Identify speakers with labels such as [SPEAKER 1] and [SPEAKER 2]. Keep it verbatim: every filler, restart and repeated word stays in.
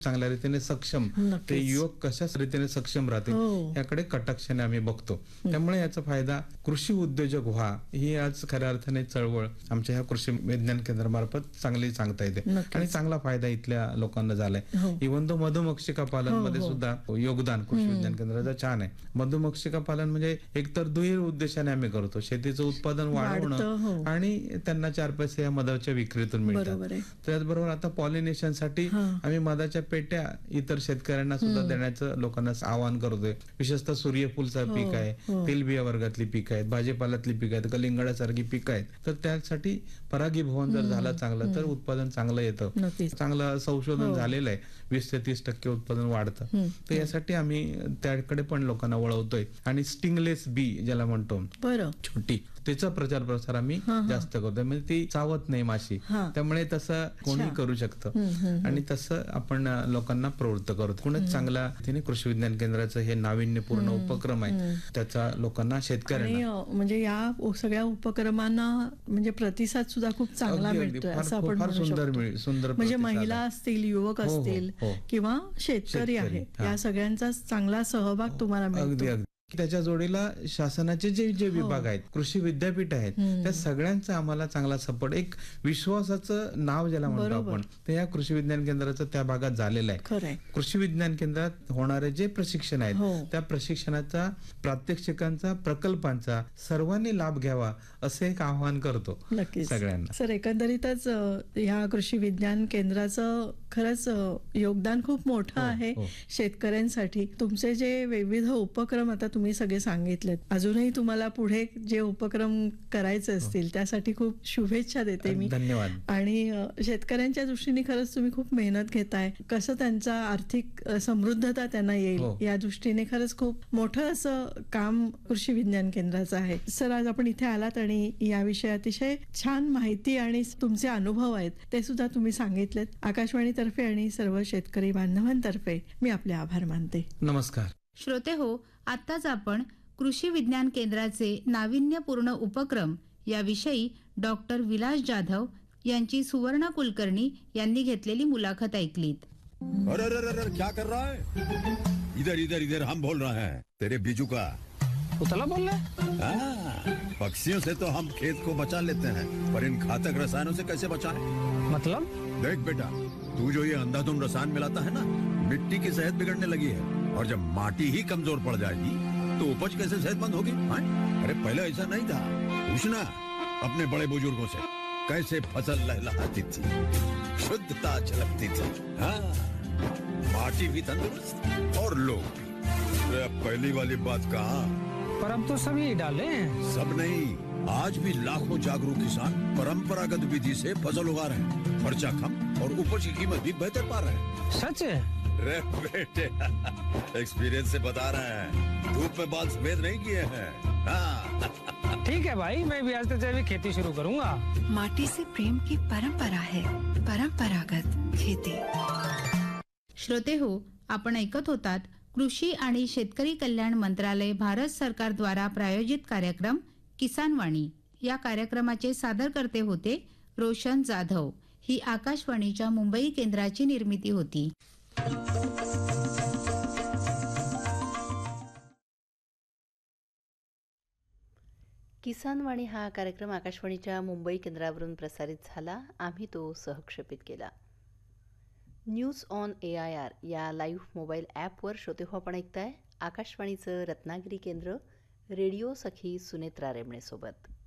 [SPEAKER 1] चांगल्या रीतीने सक्षम, ते युवक कशा रीतीने सक्षम राहतील याकडे कटाक्षाने आम्ही बघतो. त्यामुळे याचा फायदा कृषी उद्योजक व्हा ही आज खऱ्या अर्थाने चळवळ आमच्या ह्या कृषी विज्ञान केंद्रामार्फत चांगली सांगता येते आणि चांगला फायदा इथल्या लोकांना झालाय. इव्हन तो मधुमक्षिका पालन मध्ये सुद्धा योगदान कृषी विज्ञान केंद्राचं छान आहे. मधुमक्षिका पालन म्हणजे एकतर दुहेरी उद्देशाने आम्ही करतो, शेतीचं उत्पादन वाढवणं आणि त्यांना चार पैसे या मधाच्या विक्रीतून मिळतात. त्याचबरोबर आता पॉलिनेशन साठी आम्ही मधाच्या पेट्या इतर शेतकऱ्यांना सुद्धा देण्याचं लोकांना आवाहन करतोय. विशेषतः सूर्यफूलचा पीक आहे, तेलबिया वर्गातली पीक आहेत, भाजीपाल्यातली पीक आहेत, कलिंगडासारखी पीक आहेत. तर त्यासाठी परागीभवन जर झालं चांगलं तर उत्पादन चांगलं येतं. चांगलं संशोधन झालेलं आहे, वीस ते तीस टक्के उत्पादन वाढतं. तर यासाठी आम्ही त्याकडे पण लोकांना वळवतोय. आणि स्टिंगलेस बी ज्याला म्हणतो छोटी, त्याचा प्रचार प्रसार आम्ही जास्त करतोय. म्हणजे ती चावत नाही माशी, त्यामुळे तसं कोणी करू शकतं आणि तसं आपण लोकांना प्रवृत्त करतो. कोणच चांगला तिने कृषी विज्ञान केंद्राचं हे नाविन्यपूर्ण उपक्रम आहे, त्याचा लोकांना शेतकऱ्यांना
[SPEAKER 2] म्हणजे या सगळ्या उपक्रमांना म्हणजे प्रतिसाद सुद्धा खूप चांगला मिळतोय असं आपण म्हणू शकतो.
[SPEAKER 1] सुंदर
[SPEAKER 2] म्हणजे महिला असतील, युवक असतील किंवा शेतकरी आहेत, या सगळ्यांचा चांगला सहभाग तुम्हाला मिळतो.
[SPEAKER 1] त्याच्या जोडीला शासनाचे जे जे विभाग आहेत, कृषी विद्यापीठ आहेत, त्या सगळ्यांचा आम्हाला चांगला सपोर्ट, एक विश्वासाचं नाव ज्याला म्हणतो आपण, ते या कृषी विज्ञान केंद्राचं त्या भागात झालेलं आहे. कृषी विज्ञान केंद्रात होणारे जे प्रशिक्षण आहेत त्या प्रशिक्षणाचा, प्रात्यक्षिकांचा, प्रकल्पांचा सर्वांनी लाभ घ्यावा असं एक आवाहन करतो सगळ्यांना.
[SPEAKER 2] सर, एकंदरीतच ह्या कृषी विज्ञान केंद्राचं खरंच योगदान खूप मोठं आहे शेतकऱ्यांसाठी. तुमचे जे विविध उपक्रम आता तुम्ही सगळे सांगितलेत, अजूनही तुम्हाला पुढे जे उपक्रम करायचे असतील त्यासाठी खूप शुभेच्छा देते मी.
[SPEAKER 1] धन्यवाद.
[SPEAKER 2] आणि शेतकऱ्यांच्या दृष्टीने खरंच तुम्ही खूप मेहनत घेताय, कसं त्यांचा आर्थिक समृद्धता त्यांना येईल या दृष्टीने खरंच खूप मोठं असं काम कृषी विज्ञान केंद्राचं आहे. सर, आज आपण इथे आलात आणि याविषयी अतिशय छान माहिती आणि तुमचे अनुभव आहेत ते सुद्धा तुम्ही सांगितलेत. आकाशवाणीतर्फे आणि सर्व शेतकरी बांधवांतर्फे मी आपले आभार मानते.
[SPEAKER 1] नमस्कार.
[SPEAKER 3] श्रोते हो, आताच आपण कृषी विज्ञान केंद्राचे नाविन्यपूर्ण उपक्रम याविषयी डॉक्टर विलास जाधव यांची सुवर्ण कुलकर्णी यांनी घेतलेली मुलाखत ऐकलीत.
[SPEAKER 4] अरे अरे अरे क्या कर रहा है? इधर इधर इधर हम बोल रहे हैं तेरे बीजू का.
[SPEAKER 5] उतला बोल रहा
[SPEAKER 4] है? पक्षियों से तो हम खेत को बचा लेते हैं, पर इन घातक रसायनों से कैसे बचाएं?
[SPEAKER 5] मतलब?
[SPEAKER 4] देख बेटा, तू जो ये अंधाधुंध रसायन मिलाता है ना, मिट्टी की सेहत बिगड़ने लगी है. और जब माटी ही कमजोर पड़ जाएगी तो उपज कैसे सेहतमंद होगी? अरे पहले ऐसा नहीं था. पूछना अपने बड़े बुजुर्गों से, कैसे फसल लहलहाती थी, शुद्धता झलकती थी. हाँ, माटी भी तंदुरुस्त और लोग भी. अब पहली वाली बात कहाँ?
[SPEAKER 5] पर अब तो सब यही डाले हैं.
[SPEAKER 4] सब नहीं, आज भी लाखों जागरूक किसान परंपरागत विधि से फसल उगा रहे हैं. खर्चा कम और उपज की कीमत भी बेहतर पा रहे हैं.
[SPEAKER 5] सच है?
[SPEAKER 4] रे बेटे, एक्सपीरियंस से बता रहे हैं, धूप में बाल सफेद नहीं किए हैं. हाँ.
[SPEAKER 5] ठीक है भाई, मैं भी आज से जैविक खेती शुरू करूंगा.
[SPEAKER 6] माटी से प्रेम की परंपरा है, परंपरागत खेती.
[SPEAKER 3] श्रोते हो, आपण ऐकत होतात कृषी आणि शेतकरी कल्याण मंत्रालय भारत सरकार द्वारा प्रायोजित कार्यक्रम किसान वाणी. या कार्यक्रमाचे सादरकर्ते होते रोशन जाधव. ही आकाशवाणीच्या मुंबई केंद्राची निर्मिती होती.
[SPEAKER 7] किसान वाणी हा कार्यक्रम आकाशवाणीच्या मुंबई केंद्रावरून प्रसारित झाला. आम्ही तो सहक्षेपित केला. News on A I R या लाईव्ह मोबाईल ॲपवर श्रोते हो आपण ऐकताय आकाशवाणीचं रत्नागिरी केंद्र रेडिओ सखी सुनेत्रा रेमणेसोबत.